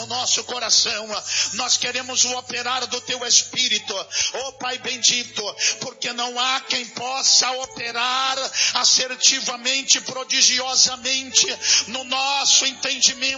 nosso coração. Nós queremos o operar do teu Espírito, ó Pai bendito, porque não há quem possa operar assertivamente, prodigiosamente no nosso entendimento